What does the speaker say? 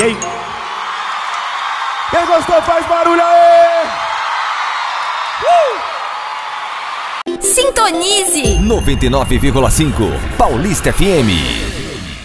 Ei. Quem gostou faz barulho aí! Sintonize 99,5 Paulista FM.